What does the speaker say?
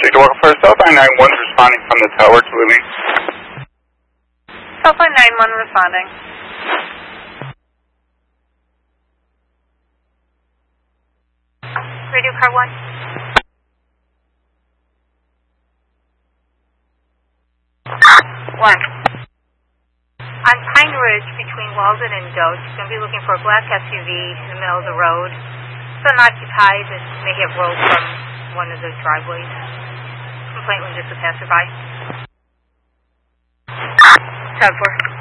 Take the walk first. Southline 91 responding from the tower to Elite. Southline 91 responding. Radio car 1. 1. On Pine Ridge between Walden and Doach, going to be looking for a black SUV in the middle of the road. It's unoccupied and may have rolled from one of the driveways. Complaint was just a passerby. 10-4.